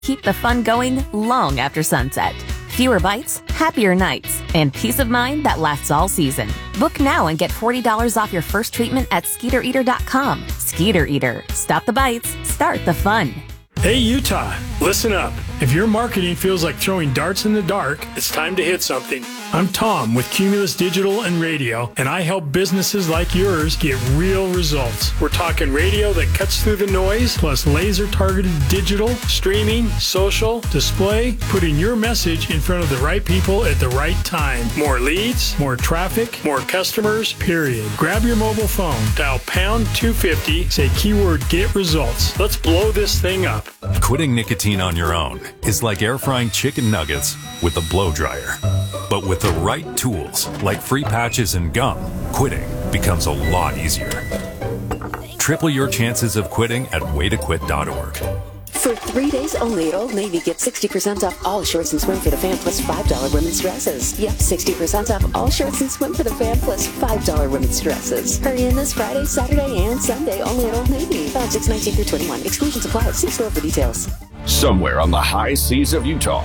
Keep the fun going long after sunset. Fewer bites, happier nights, and peace of mind that lasts all season. Book now and get $40 off your first treatment at SkeeterEater.com. Skeeter Eater. Stop the bites. Start the fun. Hey, Utah, listen up. If your marketing feels like throwing darts in the dark, it's time to hit something. I'm Tom with Cumulus Digital and Radio, and I help businesses like yours get real results. We're talking radio that cuts through the noise, plus laser-targeted digital, streaming, social, display, putting your message in front of the right people at the right time. More leads, more traffic, more customers, period. Grab your mobile phone, dial pound 250, say keyword get results. Let's blow this thing up. Quitting nicotine on your own is like air frying chicken nuggets with a blow dryer. But with the right tools, like free patches and gum, quitting becomes a lot easier. Triple your chances of quitting at waytoquit.org. For 3 days only at Old Navy, get 60% off all shorts and swim for the fan plus $5 women's dresses. Yep, 60% off all shorts and swim for the fan plus $5 women's dresses. Hurry in this Friday, Saturday, and Sunday only at Old Navy. Found 6/19 through 21. Exclusions apply. See store for details. Somewhere on the high seas of Utah,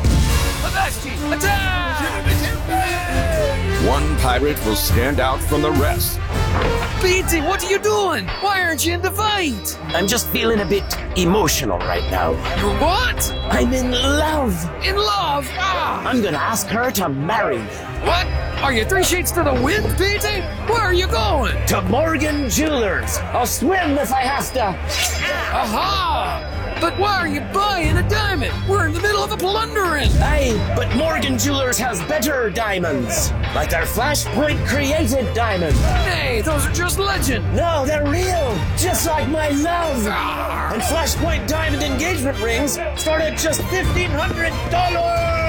one pirate will stand out from the rest. Petey, what are you doing? Why aren't you in the fight? I'm just feeling a bit emotional right now. You're what? I'm in love. In love? Ah! I'm gonna ask her to marry me. What? Are you 3 sheets to the wind, Petey? Where are you going? To Morgan Jewelers. I'll swim if I have to. Aha! But why are you buying a diamond? We're in the middle of a plundering. Aye, but Morgan Jewelers has better diamonds. Like their Flashpoint created diamonds. Nay, those are just legend. No, they're real. Just like my love. Arr. And Flashpoint diamond engagement rings start at just $1,500.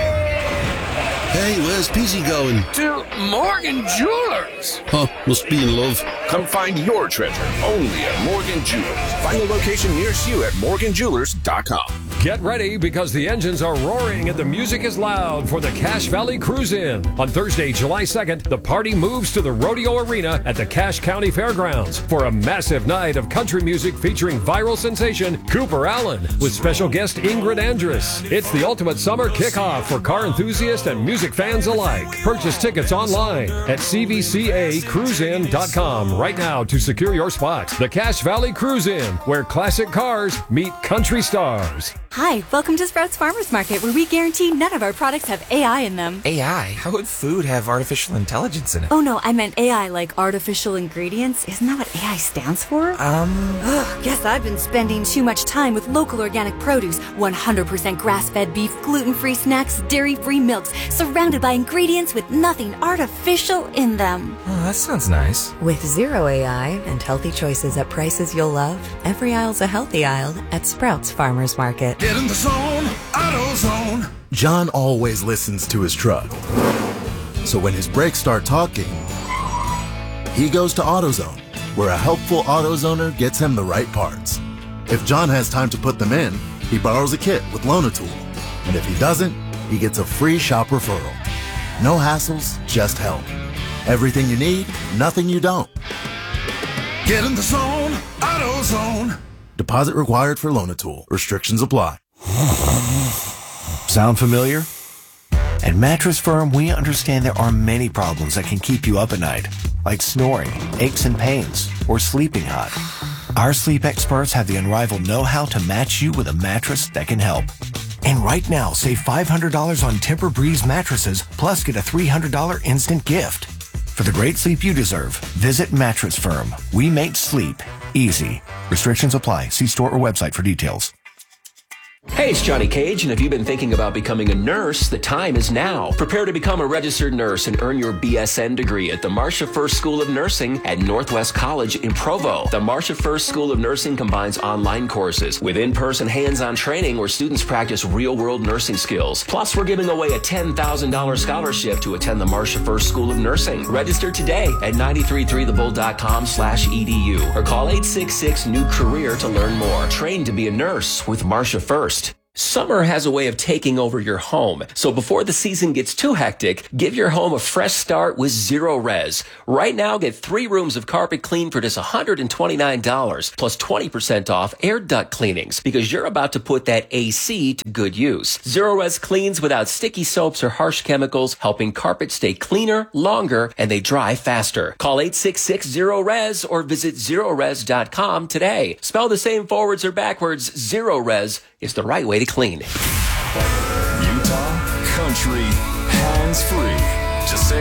Hey, where's Peasy going? To Morgan Jewelers. Huh, must be in love. Come find your treasure only at Morgan Jewelers. Find a location nearest you at morganjewelers.com. Get ready because the engines are roaring and the music is loud for the Cache Valley Cruise-In. On Thursday, July 2nd, the party moves to the Rodeo Arena at the Cache County Fairgrounds for a massive night of country music featuring viral sensation Cooper Allen with special guest Ingrid Andress. It's the ultimate summer kickoff for car enthusiasts and music fans alike. Purchase tickets online at cvcacruisein.com right now to secure your spot. The Cache Valley Cruise-In, where classic cars meet country stars. Hi, welcome to Sprouts Farmers Market, where we guarantee none of our products have AI in them. AI? How would food have artificial intelligence in it? Oh no, I meant AI like artificial ingredients. Isn't that what AI stands for? Guess I've been spending too much time with local organic produce, 100% grass-fed beef, gluten-free snacks, dairy-free milks, surrounded by ingredients with nothing artificial in them. Oh, that sounds nice. With zero AI and healthy choices at prices you'll love, every aisle's a healthy aisle at Sprouts Farmers Market. Get in the zone, AutoZone. John always listens to his truck. So when his brakes start talking, he goes to AutoZone, where a helpful AutoZoner gets him the right parts. If John has time to put them in, he borrows a kit with Loan-A-Tool. And if he doesn't, he gets a free shop referral. No hassles, just help. Everything you need, nothing you don't. Get in the zone, AutoZone. Deposit required for Loan-A-Tool. Restrictions apply. Sound familiar? At Mattress Firm, we understand there are many problems that can keep you up at night, like snoring, aches and pains, or sleeping hot. Our sleep experts have the unrivaled know-how to match you with a mattress that can help. And right now, save $500 on Tempur-Breeze mattresses, plus get a $300 instant gift. For the great sleep you deserve, visit Mattress Firm. We make sleep easy. Restrictions apply. See store or website for details. Hey, it's Johnny Cage, and if you've been thinking about becoming a nurse, the time is now. Prepare to become a registered nurse and earn your BSN degree at the Marcia First School of Nursing at Northwest College in Provo. The Marcia First School of Nursing combines online courses with in-person hands-on training where students practice real-world nursing skills. Plus, we're giving away a $10,000 scholarship to attend the Marcia First School of Nursing. Register today at 933thebull.com/edu or call 866-NEW-CAREER to learn more. Train to be a nurse with Marcia First. Summer has a way of taking over your home. So before the season gets too hectic, give your home a fresh start with Zero Res. Right now, get 3 rooms of carpet clean for just $129 plus 20% off air duct cleanings because you're about to put that AC to good use. Zero Res cleans without sticky soaps or harsh chemicals, helping carpets stay cleaner, longer, and they dry faster. Call 866-0RES or visit ZeroRes.com today. Spell the same forwards or backwards, Zero Res is the right way to clean. Utah Country Hands Free. Just say